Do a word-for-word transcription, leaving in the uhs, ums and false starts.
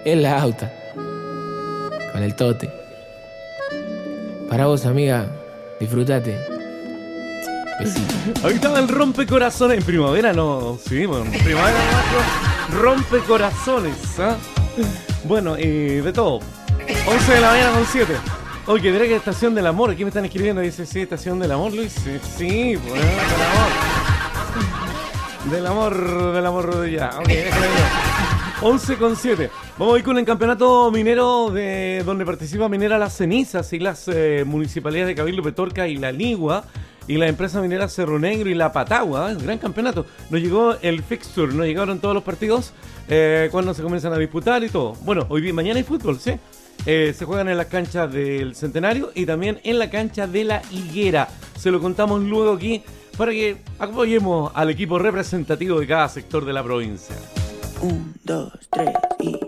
en la auta, con el tote. Para vos, amiga, disfrutate. Besito. Ahí estaba el rompecorazones. En primavera no, sí, bueno, en primavera no, rompecorazones, ¿ah? Bueno, eh, de todo. once de la mañana con siete. Oye, diré que Estación del Amor. Aquí me están escribiendo. Dice, sí, Estación del Amor, Luis. Sí, sí, pues, del amor. Del amor, del amor de ya. Ok, déjame ver. once con siete. Vamos a ir con el campeonato minero de donde participa Minera Las Cenizas y las eh, municipalidades de Cabildo, Petorca y La Ligua y la empresa minera Cerro Negro y La Patagua. ¿eh? Gran campeonato. Nos llegó el fixture, nos llegaron todos los partidos eh, cuando se comienzan a disputar y todo. Bueno, hoy día, mañana hay fútbol, ¿sí? Eh, se juegan en las canchas del Centenario y también en la cancha de La Higuera. Se lo contamos luego aquí para que apoyemos al equipo representativo de cada sector de la provincia. Un, dos, tres y...